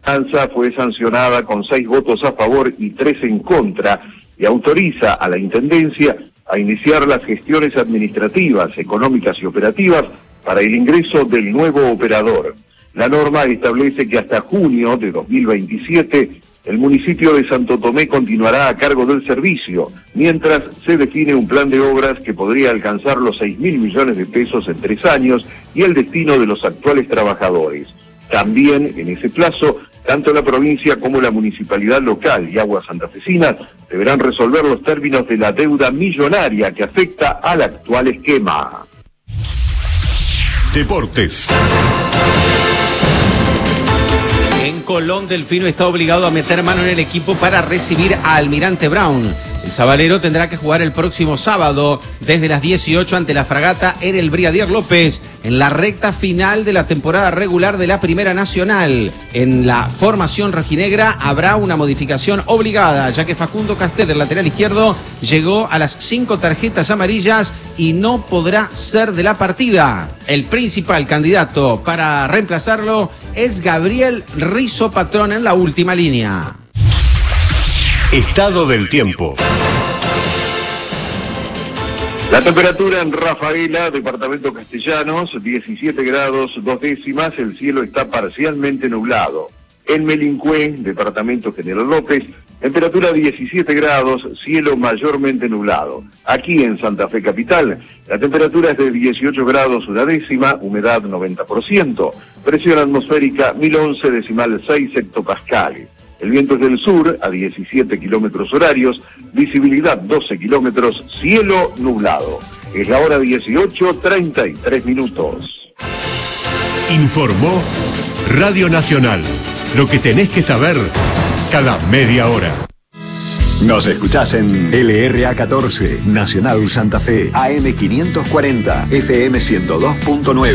ordenanza fue sancionada con 6 votos a favor y 3 en contra y autoriza a la Intendencia a iniciar las gestiones administrativas, económicas y operativas para el ingreso del nuevo operador. La norma establece que hasta junio de 2027 el municipio de Santo Tomé continuará a cargo del servicio, mientras se define un plan de obras que podría alcanzar los 6.000 millones de pesos en 3 años y el destino de los actuales trabajadores. También en ese plazo, tanto la provincia como la municipalidad local y Aguas Santafesinas deberán resolver los términos de la deuda millonaria que afecta al actual esquema. Deportes. En Colón, Delfino está obligado a meter mano en el equipo para recibir a Almirante Brown. El sabalero tendrá que jugar el próximo sábado desde las 18 ante la Fragata en el Brigadier López en la recta final de la temporada regular de la Primera Nacional. En la formación rojinegra habrá una modificación obligada, ya que Facundo Castet, el lateral izquierdo, llegó a las 5 tarjetas amarillas y no podrá ser de la partida. El principal candidato para reemplazarlo es Gabriel Rizzo Patrón en la última línea. Estado del tiempo. La temperatura en Rafaela, departamento Castellanos, 17 grados 2 décimas, el cielo está parcialmente nublado. En Melincué, departamento General López, temperatura 17 grados, cielo mayormente nublado. Aquí en Santa Fe Capital, la temperatura es de 18 grados 1 décima, humedad 90%, presión atmosférica 1011,6 hectopascales. El viento es del sur a 17 kilómetros horarios, visibilidad 12 kilómetros, cielo nublado. Es la hora 18:33 minutos. Informó Radio Nacional. Lo que tenés que saber cada media hora. Nos escuchás en LRA 14, Nacional Santa Fe, AM 540, FM 102.9.